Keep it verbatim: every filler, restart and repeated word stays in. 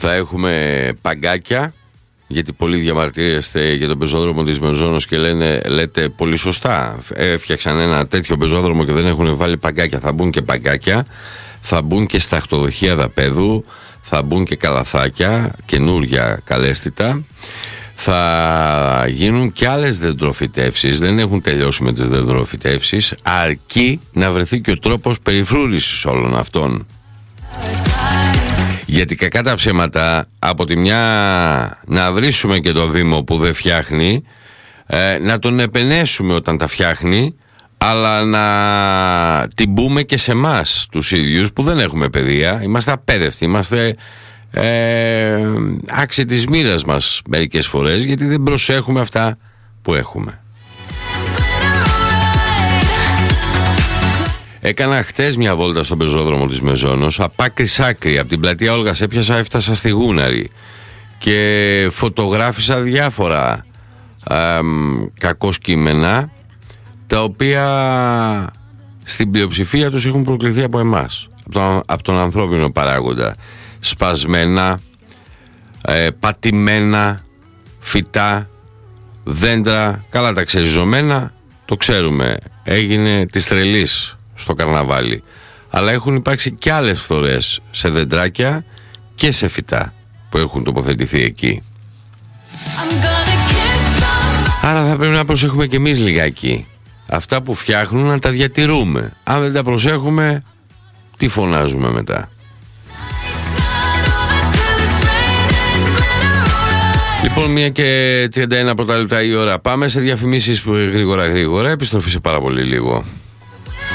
Θα έχουμε παγκάκια, γιατί πολλοί διαμαρτύρεστε για τον πεζόδρομο της Μεζώνος και λένε, λέτε πολύ σωστά, έφτιαξαν ένα τέτοιο πεζόδρομο και δεν έχουν βάλει παγκάκια. Θα μπουν και παγκάκια, θα μπουν και σταχτοδοχεία δαπέδου, θα μπουν και καλαθάκια, καινούρια καλέστητα. Θα γίνουν και άλλες δεντροφυτεύσεις, δεν έχουν τελειώσει με τις δεντροφυτεύσεις, αρκεί να βρεθεί και ο τρόπος περιφρούρησης όλων αυτών. Γιατί κακά τα ψέματα, από τη μια να βρίσουμε και το Δήμο που δεν φτιάχνει, ε, να τον επενέσουμε όταν τα φτιάχνει, αλλά να την πούμε και σε εμάς τους ίδιους που δεν έχουμε παιδεία, είμαστε απέδευτοι, είμαστε ε, άξιοι της μοίρας μας μερικές φορές, γιατί δεν προσέχουμε αυτά που έχουμε. Έκανα χτες μια βόλτα στον πεζόδρομο της Μεζώνος, απ' άκρη σ' άκρη, από την πλατεία Όλγας έπιασα, έφτασα στη Γούναρη και φωτογράφησα διάφορα ε, κακώς κείμενα, τα οποία στην πλειοψηφία τους έχουν προκληθεί από εμάς, από τον, από τον ανθρώπινο παράγοντα. Σπασμένα, ε, πατημένα, φυτά, δέντρα, καλά τα ξεριζωμένα, το ξέρουμε, έγινε της τρελής στο καρναβάλι. Αλλά έχουν υπάρξει και άλλες φθορές σε δεντράκια και σε φυτά που έχουν τοποθετηθεί εκεί. Άρα θα πρέπει να προσέχουμε και εμείς λιγάκι. Αυτά που φτιάχνουν να τα διατηρούμε. Αν δεν τα προσέχουμε, τι φωνάζουμε μετά? Λοιπόν, μία και τριάντα ένα πρώτα λεπτά η ώρα. Πάμε σε διαφημίσεις γρήγορα γρήγορα. Επιστροφή σε πάρα πολύ λίγο.